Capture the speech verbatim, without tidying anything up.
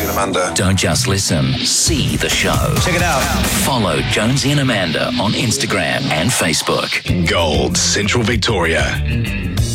and Amanda. Don't just listen, see the show. Check it out. Follow Jonesy and Amanda on Instagram and Facebook. Gold, Central Victoria.